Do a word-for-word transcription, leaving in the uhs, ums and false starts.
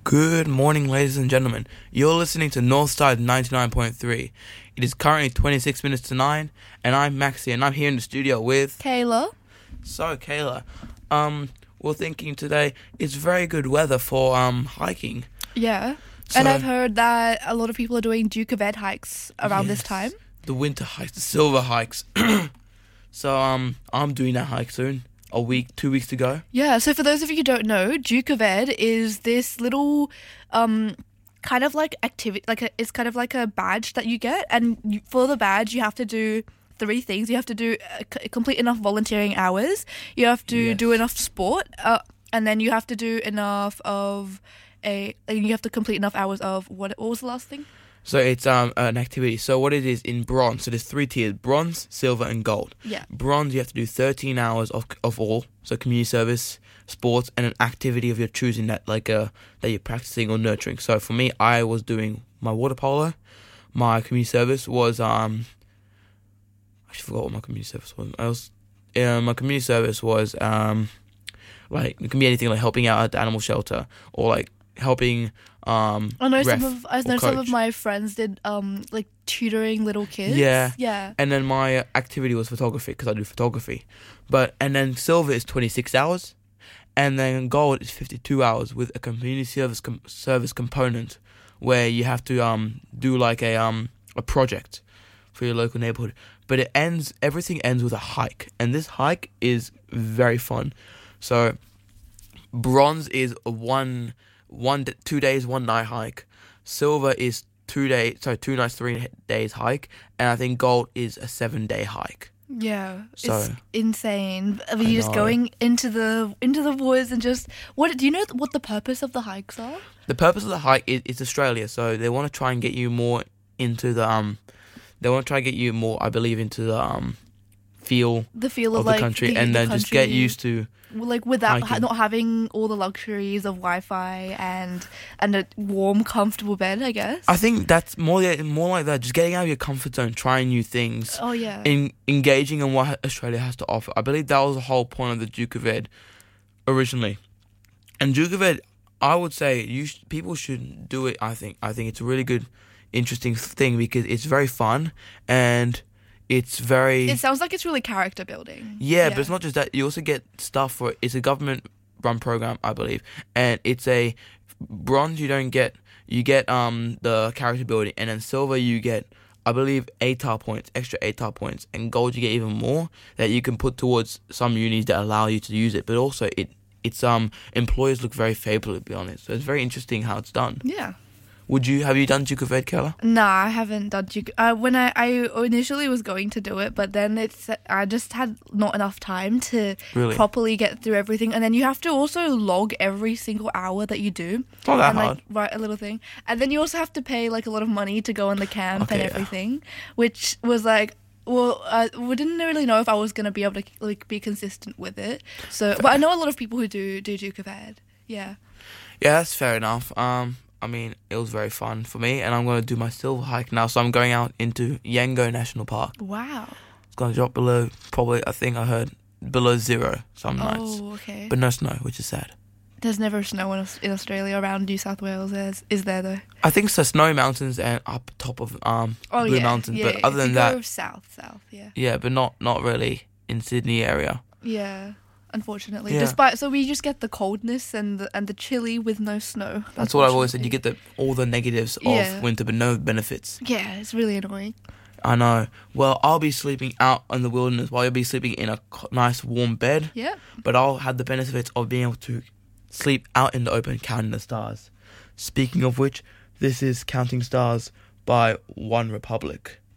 Good morning, ladies and gentlemen. You're listening to Northside ninety-nine point three. It is currently twenty-six minutes to nine, and I'm Maxie, and I'm here in the studio with... Kayla. So, Kayla, um, we're thinking today it's very good weather for um hiking. Yeah. So, and I've heard that a lot of people are doing Duke of Ed hikes around yes, this time. The winter hikes, the silver hikes. So, um, I'm doing that hike soon. A week, two weeks to go. Yeah, so for those of you who don't know, Duke of Ed is this little um kind of like activity, like a, it's kind of like a badge that you get, and you, for the badge you have to do three things. You have to do uh, c- complete enough volunteering hours, you have to Yes. do enough sport, uh, and then you have to do enough of a, and you have to complete enough hours of, what, what was the last thing? So it's um an activity. So what it is in bronze, so there's three tiers: bronze, silver, and gold. Yeah. Bronze, you have to do thirteen hours of of all, so community service, sports, and an activity of your choosing that like uh that you're practicing or nurturing. So for me, I was doing my water polo. My community service was um. I actually forgot what my community service was. I was, uh, my community service was um, like it can be anything like helping out at the animal shelter or like helping. Um, I know ref some of I or know some of coach. my friends did um like tutoring little kids. Yeah. Yeah. And then my uh, activity was photography because I do photography. But and then silver is twenty-six hours, and then gold is fifty-two hours with a community service com- service component where you have to um do like a um a project for your local neighborhood. But it ends everything ends with a hike, and this hike is very fun. So bronze is a one one d- two days one night hike. Silver is two days sorry two nights three days hike, and I think gold is a seven day hike. Yeah, So- it's insane. I mean, I you're just know. going into the into the woods and just what do you know what the purpose of the hikes are? The purpose of the hike is it's Australia, so they want to try and get you more into the um they want to try and get you more, I believe, into the um feel The feel of of, the like country, the, and the then just get country, used to. like without ha- hiking. not having all the luxuries of Wi-Fi and and a warm, comfortable bed. I guess. I think that's more more like that. Just getting out of your comfort zone, trying new things, oh yeah. in engaging in what Australia has to offer. I believe that was the whole point of the Duke of Ed originally. And Duke of Ed, I would say you sh- people should do it. I think I think it's a really good, interesting thing because it's very fun and it's very It sounds like it's really character building. yeah, But it's not just that. You also get stuff for it. It's a government run program, I believe, and it's a bronze. You don't get you get um the character building, and then silver you get, I believe, A T A R points, extra A T A R points, and gold you get even more that you can put towards some unis that allow you to use it. But also it it's um employers look very favourably on it, so it's very interesting how it's done. Yeah. Would you have you done Duke of Ed, Keller? Nah, I haven't done Duke. Uh, when I, I initially was going to do it, but then it's I just had not enough time to Really? properly get through everything. And then you have to also log every single hour that you do. It's not that and hard. like write a little thing. And then you also have to pay like a lot of money to go on the camp Okay, and yeah. everything, which was like. Well, uh, we didn't really know if I was gonna be able to like be consistent with it. So, but I know a lot of people who do do Duke of Ed. Yeah. Yeah, that's fair enough. Um, I mean, it was very fun for me, and I'm going to do my silver hike now. So I'm going out into Yango National Park. Wow. It's going to drop below, probably, I think I heard, below zero some nights. Oh, okay. But no snow, which is sad. There's never snow in, Aus- in Australia around New South Wales, is, is there though? I think so, Snowy Mountains and up top of um Oh Blue yeah, Mountains. yeah, But yeah. other If than you that, go south, south, yeah, yeah, but not, not really in Sydney area. yeah. Unfortunately, Yeah. despite so we just get the coldness and the, and the chilly with no snow. That's what I've always said. You get the all the negatives of Yeah. winter, but no benefits. Yeah, it's really annoying. I know. Well, I'll be sleeping out in the wilderness while you'll be sleeping in a co- nice warm bed. Yeah. But I'll have the benefits of being able to sleep out in the open counting the stars. Speaking of which, this is Counting Stars by One Republic.